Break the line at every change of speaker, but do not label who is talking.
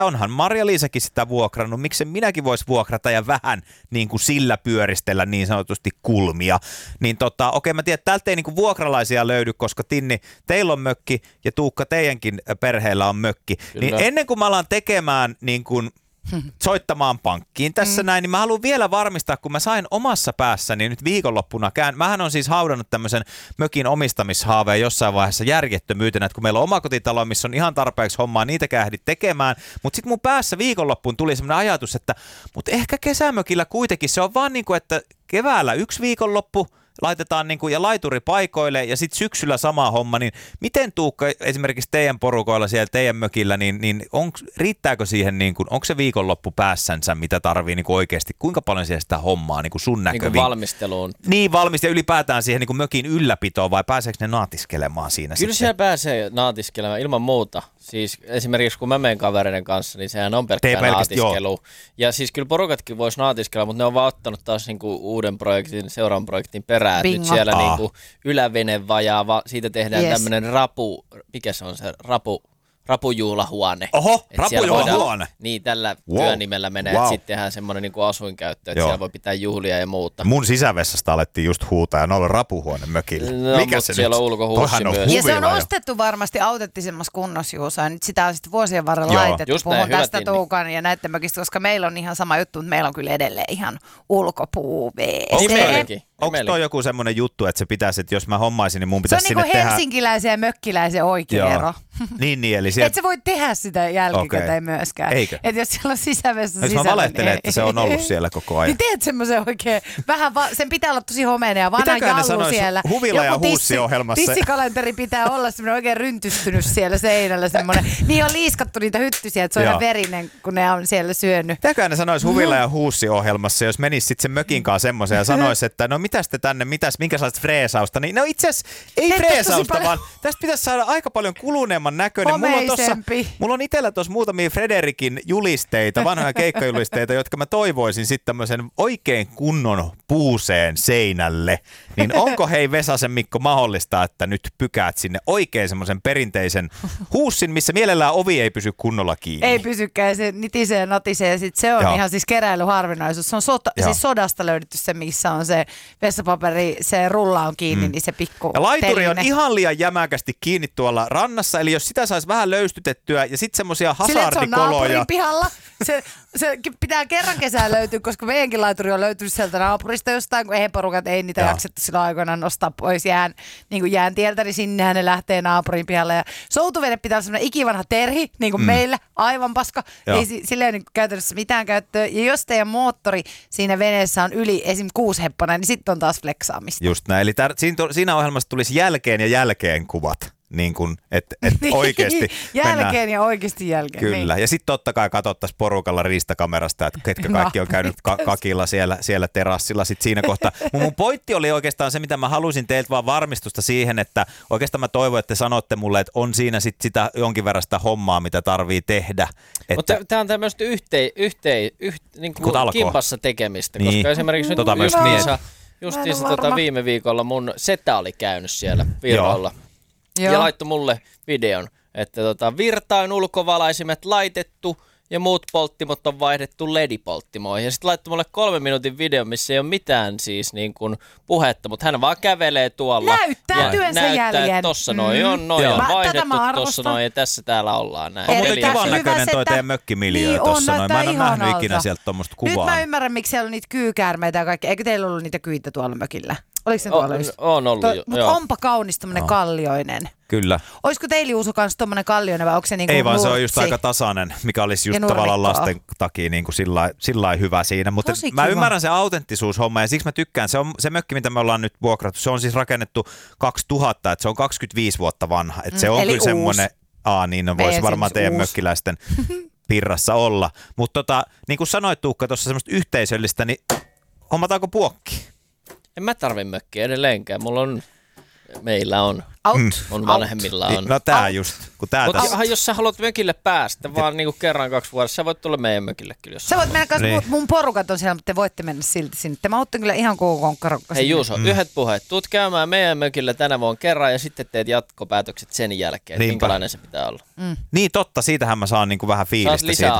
onhan Marja-Liisakin sitä vuokrannut, miksi minäkin vois vuokrata ja vähän niin kuin sillä pyöristellä niin sanotusti kulmia. Niin okei, mä tiedän, että täältä ei niin kuin vuokralaisia löydy, koska Tinni, teillä on mökki ja Tuukka, teidänkin perheellä on mökki.
Kyllä.
Niin ennen kuin mä alan tekemään niin kuin soittamaan pankkiin tässä näin, niin mä haluan vielä varmistaa, kun mä sain omassa päässäni nyt viikonloppuna mähän on siis haudannut tämmöisen mökin omistamishaaveen jossain vaiheessa järjettömyytenä, että kun meillä on omakotitalo, missä on ihan tarpeeksi hommaa, niitäkään ehdit tekemään, mutta sitten mun päässä viikonloppuun tuli semmoinen ajatus, että mutta ehkä kesämökillä kuitenkin se on vaan niin kuin, että keväällä 1 viikonloppu, laitetaan niinku ja laituri paikoille ja sitten syksyllä sama homma, niin miten Tuukka esimerkiksi teidän porukoilla siellä teidän mökillä, niin riittääkö siihen, niinku, onko se viikonloppu päässänsä, mitä tarvii niinku oikeasti, kuinka paljon siellä sitä hommaa niinku sun näköviin?
Niin valmisteluun.
Niin, ja ylipäätään siihen niinku mökin ylläpitoon vai pääseekö ne naatiskelemaan siinä?
Kyllä siellä pääsee naatiskelemaan ilman muuta. Siis esimerkiksi kun mä menen kavereiden kanssa, niin sehän on pelkkää naatiskelu. Ja siis kyllä porukatkin vois naatiskella, mutta ne on vaan ottanut taas niinku uuden projektin, seuraavan projektin perään. Nyt siellä niinku ylävenevajaa, siitä tehdään tämmöinen mikä se on se rapujuhlahuone.
Oho, rapujuhlahuone.
Niin, tällä työnimellä menee, että sitten tehdään semmoinen niinku asuinkäyttö, että siellä voi pitää juhlia ja muuta.
Mun sisävessasta alettiin just huutaa ja noilla rapuhuone mökillä.
No, mikä se siellä on ulkohuussi myös.
Ja se on ostettu varmasti autenttisemmassa kunnossa, Juuso. Nyt sitä on sitten vuosien varrella laitettu. Puhun tästä Tuukan ja näiden mökistä, koska meillä on ihan sama juttu, mutta meillä on kyllä edelleen ihan ulkopuu WC.
Onko toi joku semmoinen juttu, että se pitäisi, että jos mä hommaisin, niin mun pitäisi sinne tehdä...
Se on niinku helsinkiläisen ja mökkiläisen oikea ero.
Niin, eli siellä...
Et sä voi tehdä sitä jälkikäteen myöskään.
Eikö?
Että jos siellä on sisävessä
jos
sisällä...
mä valehtelen, että se on ollut siellä koko ajan.
Niin teet semmoisen oikein, sen pitää olla tosi homeinen ja vanha jallu siellä.
Huvila ja Huussi-ohjelmassa.
Tissikalenteri pitää olla semmoinen oikein ryntystynyt siellä seinällä semmoinen. Niin on liiskattu niitä hyttysiä, että se on ihan verinen, kun ne on siellä syönyt.
Mitäköhän ne sanois Huvila ja Huussi-ohjelmassa, jos menis sitten sen mökin kanssa semmoisen ja sanois, että no mitäs te tänne, minkälaista freesausta, niin no itse asiassa ei freesausta, vaan tästä pitäisi saada aika paljon kuluneemman näköinen. Mulla on itsellä tuossa muutamia Frederikin julisteita, vanhoja keikkajulisteita, jotka mä toivoisin sitten tämmöisen oikein kunnon puuseen seinälle. Niin onko hei Vesasen Mikko mahdollista, että nyt pykäät sinne oikein semmoisen perinteisen huussin, missä mielellään ovi ei pysy kunnolla kiinni?
Ei pysykään, se nitisee ja natisee ja sit se on ihan siis keräilyharvinaisuus. Se on siis sodasta löydetty se, missä on se vessapaperi, se rulla on kiinni, niin se pikku
ja laituri
teline
on ihan liian jämäkästi kiinni tuolla rannassa, eli jos sitä saisi vähän löystytettyä ja sitten semmoisia hasardikoloja.
Sille, se on naapurin pihalla. Se pitää kerran kesää löytyä, koska meidänkin laituri on löytynyt sieltä naapurista jostain, kun eihän porukat ei niitä jaksettu silloin aikoinaan nostaa pois jään tieltä, niin sinnehän ne lähtee naapurin pihalle. Ja soutuvene pitää olla semmoinen ikivanha terhi, niin kuin meillä, aivan paska. Ei silleen niin käytännössä mitään käyttöä. Ja jos teidän moottori siinä veneessä on yli esim. 6-hepponen, niin sitten on taas fleksaamista.
Just näin, eli siinä ohjelmassa tulisi jälkeen kuvat. Niin kuin, että oikeasti
jälkeen ja oikeasti jälkeen.
Kyllä,
niin.
ja sitten totta kai katsottaisiin porukalla riistakamerasta, että ketkä kaikki on käynyt kakilla siellä terassilla sit siinä kohtaa. Mun pointti oli oikeastaan se, mitä mä halusin teiltä vaan varmistusta siihen, että oikeastaan mä toivon, että te sanotte mulle, että on siinä sitten sitä jonkin verran sitä hommaa, mitä tarvii tehdä.
Mutta tämä on tämmöistä niin kimpassa tekemistä, koska
niin.
Esimerkiksi nyt justiinsa viime viikolla mun setä oli käynyt siellä Viroilla. Ja laittoi mulle videon, että Virtain ulkovalaisimet laitettu ja muut polttimot on vaihdettu LED-polttimoihin. Ja sitten laittoi mulle 3 minuutin video, missä ei ole mitään siis niin kuin puhetta, mutta hän vaan kävelee tuolla.
Näyttää työnsä jäljen.
Että tossa noin on vaihdettu, tossa noin ja tässä täällä ollaan näin.
On muuten kivan näköinen toi teidän mökkimiljö tossa noin. Mä en ole nähnyt ikinä sieltä tommoista kuvaa.
Nyt mä ymmärrän, miksi siellä on niitä kyykäärmeitä ja kaikkea. Eikö teillä ollut niitä kyitä tuolla mökillä? Oliko se tuolla?
On ollut,
mutta onpa kaunis tommonen kallioinen.
Kyllä.
Olisiko teillä Juuso kanssa tommonen kallioinen vai onko se niinku
ei vaan
nurtsi?
Se on just aika tasainen, mikä olisi just tavallaan lasten takia niin kuin sillai hyvä siinä. Mutta mä ymmärrän se autenttisuushomma ja siksi mä tykkään. Se mökki, mitä me ollaan nyt vuokrattu, se on siis rakennettu 2000, että se on 25 vuotta vanha. Että se on kyllä semmoinen, niin voisi varmaan teidän mökkiläisten pirrassa olla. Mutta niin kuin sanoit Tuukka tuossa semmoista yhteisöllistä, niin hommataanko puokki?
En mä tarvi mökkiä edelleenkään. Mulla on meillä on. On vanhemmilla on.
No tää just, kun tää
Mutta
tässä.
jos sä haluat mökille päästä vaan niinku kerran 2 vuodessa, sä voit tulla meidän mökille kyllä.
Sä voit mennä kanssa, mun porukat on siellä, mutta te voitte mennä silti sinne. Te mahutte kyllä ihan konkkarokka.
Hei Juuso, yhdet puheet. Tuut käymään meidän mökillä tänä vuonna kerran ja sitten teet jatkopäätökset sen jälkeen, että minkälainen se pitää olla.
Niin totta, siitähän mä saan niinku vähän fiilistä
lisää
siitä.